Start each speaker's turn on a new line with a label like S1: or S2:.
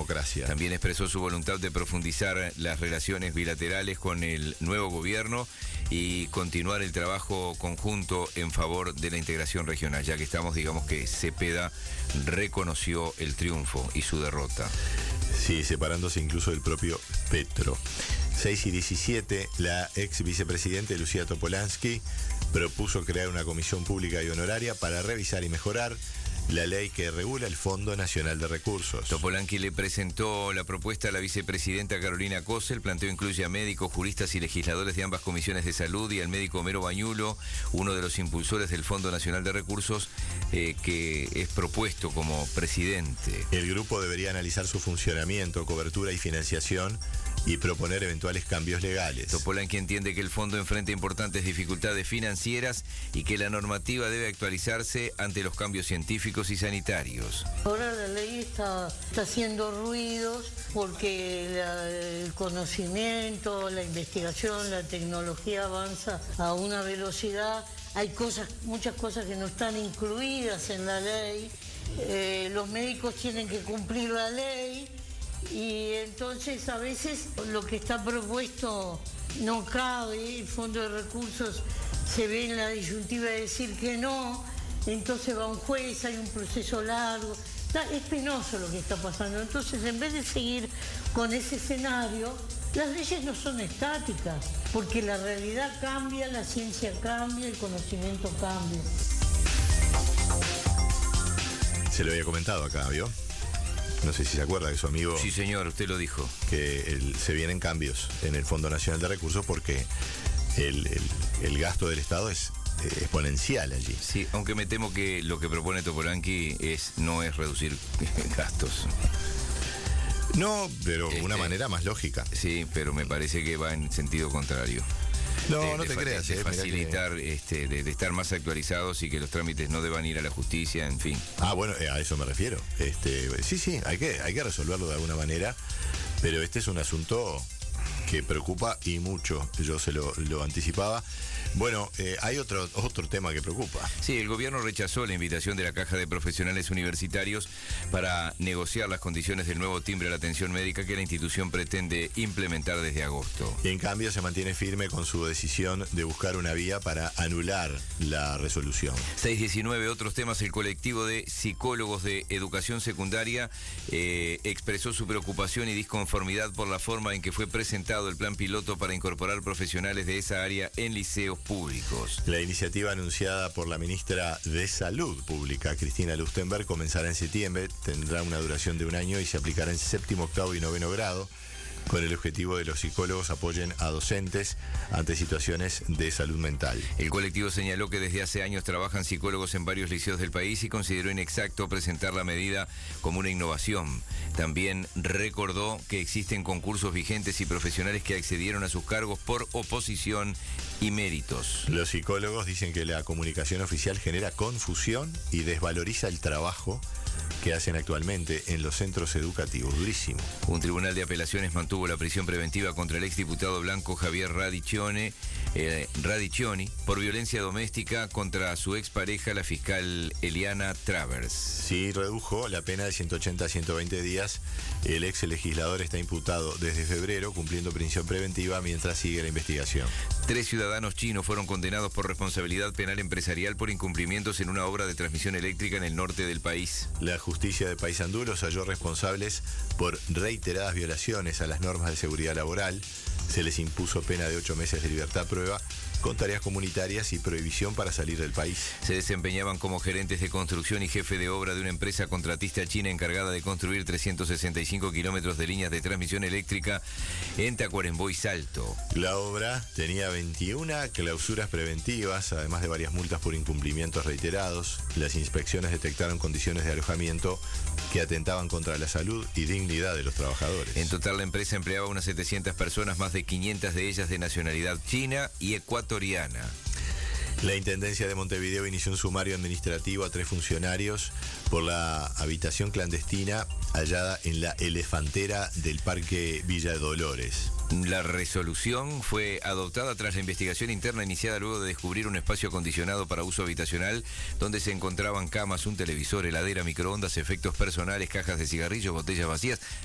S1: democracia.
S2: También expresó su voluntad de profundizar las relaciones bilaterales con el nuevo gobierno y continuar el trabajo conjunto en favor de la integración regional. Ya que estamos, digamos que Cepeda reconoció el triunfo y su derrota.
S1: Sí, separándose incluso del propio Petro. 6:17, la ex vicepresidente Lucía Topolansky propuso crear una comisión pública y honoraria para revisar y mejorar la ley que regula el Fondo Nacional de Recursos.
S2: Topolansky le presentó la propuesta a la vicepresidenta Carolina Cose. El planteo incluye a médicos, juristas y legisladores de ambas comisiones de salud y al médico Homero Bañulo, uno de los impulsores del Fondo Nacional de Recursos, que es propuesto como presidente.
S1: El grupo debería analizar su funcionamiento, cobertura y financiación y proponer eventuales cambios legales.
S2: Topolansky entiende que el fondo enfrenta importantes dificultades financieras y que la normativa debe actualizarse ante los cambios científicos y sanitarios.
S3: Ahora la ley está haciendo ruidos porque el conocimiento, la investigación, la tecnología avanza a una velocidad. Hay muchas cosas que no están incluidas en la ley. Los médicos tienen que cumplir la ley. Y entonces a veces lo que está propuesto no cabe, el Fondo de Recursos se ve en la disyuntiva de decir que no, entonces va un juez, hay un proceso largo, es penoso lo que está pasando. Entonces en vez de seguir con ese escenario, las leyes no son estáticas, porque la realidad cambia, la ciencia cambia, el conocimiento cambia.
S1: Se lo había comentado acá, ¿vio? No sé si se acuerda de su amigo.
S2: Sí, señor, usted lo dijo.
S1: Que se vienen cambios en el Fondo Nacional de Recursos porque el gasto del Estado es exponencial allí.
S2: Sí, aunque me temo que lo que propone Topolansky no es reducir gastos.
S1: No, pero de una manera más lógica.
S2: Sí, pero me parece que va en sentido contrario.
S1: No, no te creas.
S2: De facilitar, de estar más actualizados y que los trámites no deban ir a la justicia, en fin.
S1: Ah, bueno, a eso me refiero. Sí, hay que resolverlo de alguna manera, pero este es un asunto que preocupa y mucho. Yo se lo anticipaba. Bueno, hay otro tema que preocupa.
S2: Sí, el gobierno rechazó la invitación de la Caja de Profesionales Universitarios para negociar las condiciones del nuevo timbre a la atención médica que la institución pretende implementar desde agosto.
S1: Y en cambio se mantiene firme con su decisión de buscar una vía para anular la resolución.
S2: 6:19, otros temas. El colectivo de psicólogos de educación secundaria expresó su preocupación y disconformidad por la forma en que fue presentado el plan piloto para incorporar profesionales de esa área en liceos públicos.
S1: La iniciativa anunciada por la ministra de Salud Pública, Cristina Lustenberg, comenzará en septiembre, tendrá una duración de 1 año y se aplicará en 7º, 8º y 9º grado, con el objetivo de los psicólogos apoyen a docentes ante situaciones de salud mental.
S2: El colectivo señaló que desde hace años trabajan psicólogos en varios liceos del país y consideró inexacto presentar la medida como una innovación. También recordó que existen concursos vigentes y profesionales que accedieron a sus cargos por oposición y méritos.
S1: Los psicólogos dicen que la comunicación oficial genera confusión y desvaloriza el trabajo que hacen actualmente en los centros educativos. Durísimo.
S2: Un tribunal de apelaciones mantuvo la prisión preventiva contra el exdiputado blanco Javier Radicchioni por violencia doméstica contra su expareja, la fiscal Eliana Travers.
S1: Sí, redujo la pena de 180 a 120 días. El ex legislador está imputado desde febrero, cumpliendo prisión preventiva mientras sigue la investigación.
S2: 3 ciudadanos chinos fueron condenados por responsabilidad penal empresarial por incumplimientos en una obra de transmisión eléctrica en el norte del país.
S1: La justicia de Paysandú los halló responsables por reiteradas violaciones a las normas de seguridad laboral. Se les impuso pena de 8 meses de libertad prueba con tareas comunitarias y prohibición para salir del país.
S2: Se desempeñaban como gerentes de construcción y jefe de obra de una empresa contratista china encargada de construir 365 kilómetros de líneas de transmisión eléctrica en Tacuarembó y Salto.
S1: La obra tenía 21 clausuras preventivas, además de varias multas por incumplimientos reiterados. Las inspecciones detectaron condiciones de alojamiento que atentaban contra la salud y dignidad de los trabajadores.
S2: En total, la empresa empleaba unas 700 personas, más de 500 de ellas de nacionalidad china y ecuatoriana.
S1: La Intendencia de Montevideo inició un sumario administrativo a 3 funcionarios por la habitación clandestina hallada en la elefantera del Parque Villa Dolores.
S2: La resolución fue adoptada tras la investigación interna iniciada luego de descubrir un espacio acondicionado para uso habitacional donde se encontraban camas, un televisor, heladera, microondas, efectos personales, cajas de cigarrillos, botellas vacías.